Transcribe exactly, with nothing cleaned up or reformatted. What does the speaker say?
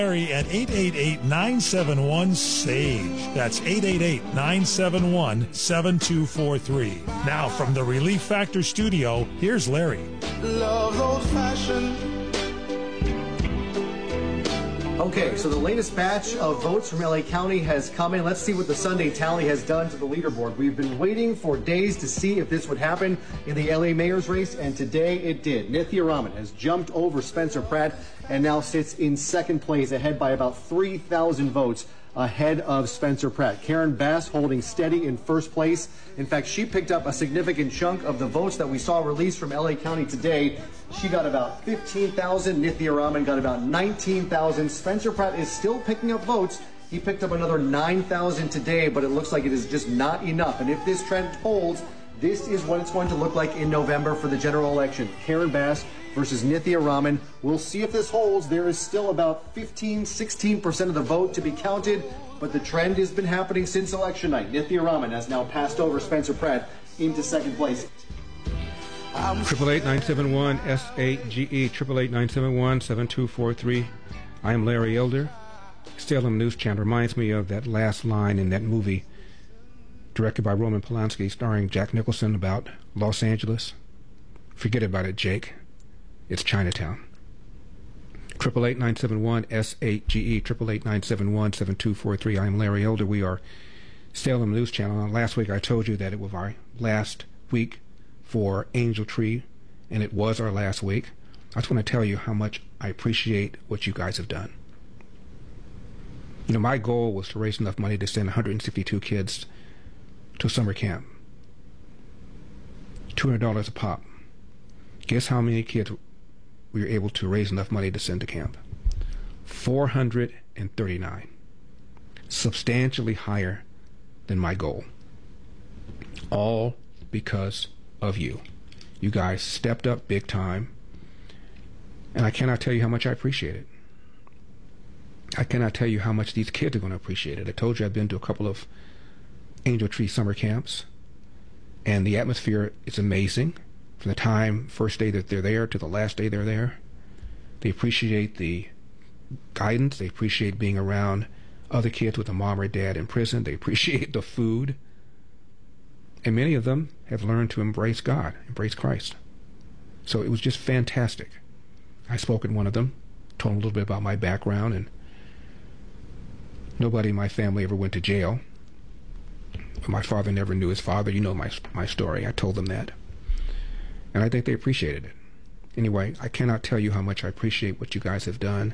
Larry at eight eight eight, nine seven one, SAGE. That's eight eight eight, nine seven one, seven two four three. Now from the Relief Factor studio, here's Larry. Love old fashioned. Okay, so the latest batch of votes from L A County has come in. Let's see what the Sunday tally has done to the leaderboard. We've been waiting for days to see if this would happen in the L A mayor's race, and today it did. Nithya Raman has jumped over Spencer Pratt and now sits in second place, ahead by about three thousand votes ahead of Spencer Pratt. Karen Bass holding steady in first place. In fact, she picked up a significant chunk of the votes that we saw released from L A County today. She got about fifteen thousand. Nithya Raman got about nineteen thousand. Spencer Pratt is still picking up votes. He picked up another nine thousand today, but it looks like it is just not enough. And if this trend holds, this is what it's going to look like in November for the general election. Karen Bass versus Nithya Raman. We'll see if this holds. There is still about fifteen, sixteen percent of the vote to be counted, but the trend has been happening since election night. Nithya Raman has now passed over Spencer Pratt into second place. Triple eight nine seven one S eight G E. Triple eight nine seven one seven two four three. I am Larry Elder. Salem News Channel reminds me of that last line in that movie directed by Roman Polanski, starring Jack Nicholson, about Los Angeles. Forget about it, Jake. It's Chinatown. Triple eight nine seven one S eight G E. Triple eight nine seven one seven two four three. I am Larry Elder. We are Salem News Channel. Last week I told you that it was our last week for Angel Tree, and it was our last week. I just want to tell you how much I appreciate what you guys have done. You know, my goal was to raise enough money to send one hundred sixty-two kids to summer camp. two hundred dollars a pop. Guess how many kids we were able to raise enough money to send to camp? four hundred thirty-nine. Substantially higher than my goal. All because of you. You guys stepped up big time, and I cannot tell you how much I appreciate it. I cannot tell you how much these kids are going to appreciate it. I told you I've been to a couple of Angel Tree summer camps, and the atmosphere is amazing. From the time, first day that they're there to the last day they're there, they appreciate the guidance. They appreciate being around other kids with a mom or dad in prison. They appreciate the food. And many of them have learned to embrace God, embrace Christ. So it was just fantastic. I spoke at one of them, told them a little bit about my background, and nobody in my family ever went to jail. My father never knew his father. You know my my story. I told them that. And I think they appreciated it. Anyway, I cannot tell you how much I appreciate what you guys have done.